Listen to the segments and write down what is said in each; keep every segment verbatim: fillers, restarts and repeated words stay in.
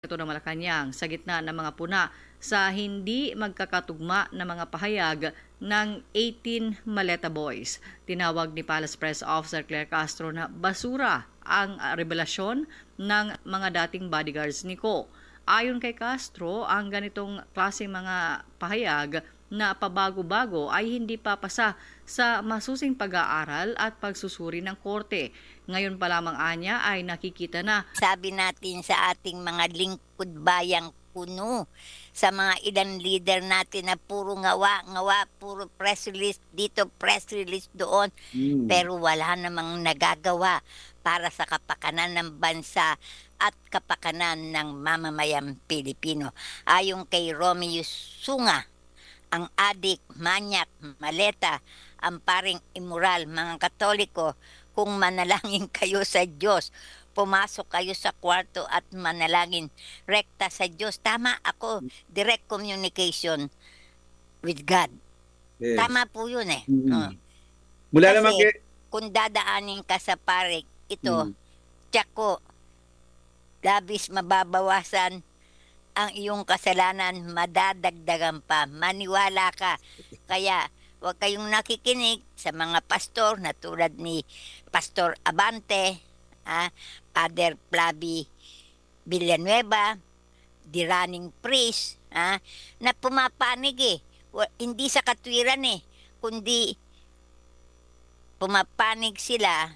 Ito ng Malacanang sa gitna ng mga puna sa hindi magkakatugma na mga pahayag ng eighteen Maleta Boys. Tinawag ni Palace Press Officer Claire Castro na basura ang revelasyon ng mga dating bodyguards ni Ko. Ayon kay Castro, ang ganitong klaseng mga pahayag na pabago-bago ay hindi papasa sa masusing pag-aaral at pagsusuri ng korte. Ngayon pa lamang anya ay nakikita na. Sabi natin sa ating mga lingkod bayang puno, sa mga ilang leader natin na puro ngawa-ngawa, puro press release dito, press release doon, Mm. pero wala namang nagagawa para sa kapakanan ng bansa at kapakanan ng mamamayang Pilipino. Ayon kay Romeo Sunga, ang adik, manyak, maleta, ang paring immoral, mga Katoliko, kung manalangin kayo sa Diyos, pumasok kayo sa kwarto at manalangin rekta sa Diyos. Tama ako, direct communication with God. Yes. Tama po yun eh. Mm. Oh. Mula Kasi naman kay... kung dadaanin ka sa parik, ito, Mm. tiyak ko, labis mababawasan ang iyong kasalanan, madadagdagan pa. Maniwala ka. Kaya, huwag kayong nakikinig sa mga pastor na tulad ni Pastor Abante, ah, Father Flavi Villanueva, the running priest, ah, na pumapanig eh. Wa- Hindi sa katwiran eh, kundi pumapanig sila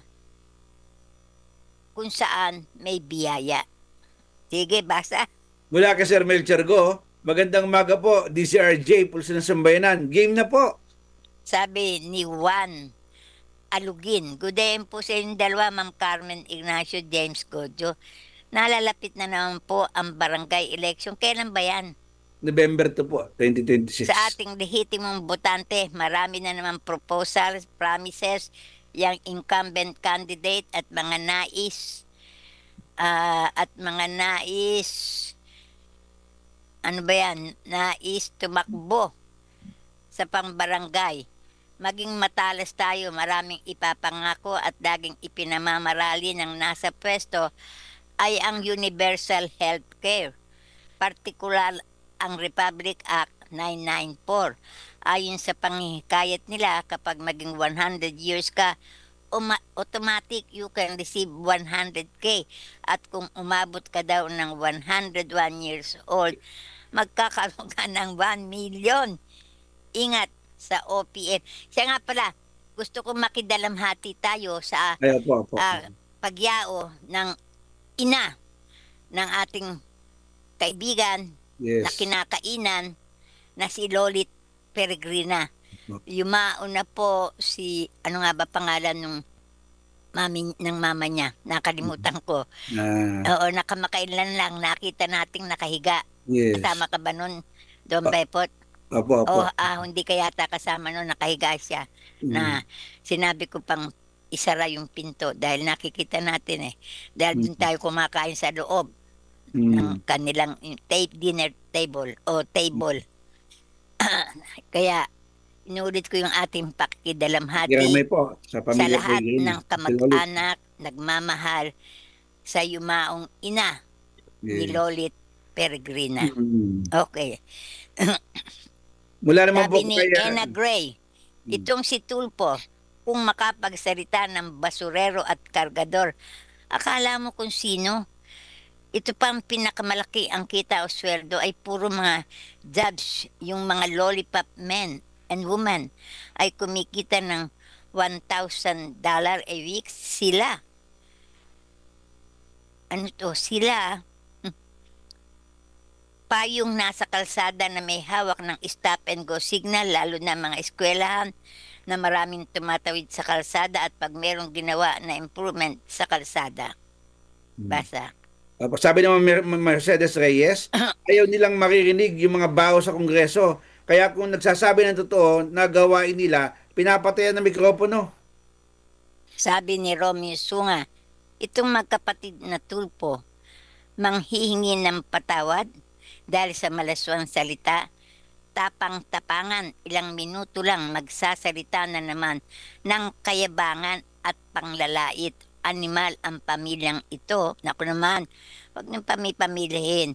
kung saan may biyaya. Sige, basa. Mula kay Sir Melchor Go, magandang umaga po, D C R J, Pulso ng Sambayanan. Game na po. Sabi ni Juan Alugin, good day po sa inyong dalawa, Ma'am Carmen Ignacio, James Gojo. Nalalapit na naman po ang barangay election. Kailan ba yan? November to po, twenty twenty-six. Sa ating lehitimong botante, marami na naman proposals, promises, yung incumbent candidate at mga nais, ah, at mga nais, ano ba yan, nais tumakbo sa pangbarangay. Maging matalas tayo, maraming ipapangako at laging ipinamamarali ng nasa pwesto ay ang universal health care. Partikular ang Republic Act nine ninety-four. Ayon sa panghihikayat nila, kapag maging one hundred years ka, uma- automatic you can receive one hundred K. At kung umabot ka daw ng one hundred one years old, magkakaroon ka ng one million. Ingat sa O P M. Siya nga pala, gusto kong makidalamhati tayo sa Ay, opo, opo. ah, pagyao ng ina ng ating kaibigan na Yes. kinakainan na si Lolit Peregrina. Opo. Yumao na po si, ano nga ba pangalan nung mami, ng mama niya? Nakalimutan ko. Ah, Oo, nakamakailan lang, nakita nating nakahiga. yes. Kasama ka ba nun, Don Ah, Pepot? Opo, opo. O ah, hindi ka yata kasama nun, nakahiga siya. Mm. Na sinabi ko pang isara yung pinto dahil nakikita natin eh. Dahil doon Mm. tayo kumakain sa loob Mm. ng kanilang tape dinner table o table. Kaya inulit ko yung ating pakikidalamhati Giramay po sa sa pamilya lahat Peregrino. ng kamag-anak nagmamahal sa yumaong ina ni Yes. Lolit Peregrina. Mm. Okay. Mula naman po Sabi ni kay... Ena Gray, Mm. itong si Tulpo, kung makapagsalita ng basurero at kargador, akala mo kung sino? Ito pa ang pinakamalaki ang kita o sweldo ay puro mga judge, yung mga lollipop men and women ay kumikita ng one thousand dollars a week sila. Ano to? Sila, hmm, payong nasa kalsada na may hawak ng stop and go signal, lalo na mga eskwelahan na maraming tumatawid sa kalsada at pag merong ginawa na improvement sa kalsada. Mm. Basa. Tapos sabi naman Mer- Mercedes Reyes, ayaw nilang maririnig yung mga baho sa Kongreso. Kaya kung nagsasabi ng totoo, nagawain nila, pinapatayan ng mikropono. Sabi ni Romeo Sunga, itong magkapatid na Tulpo, manghihingi ng patawad dahil sa malaswang salita, tapang-tapangan, ilang minuto lang magsasalita na naman ng kayabangan at panglalait. Animal ang pamilyang ito. Naku naman, huwag niyong pamipamilihin.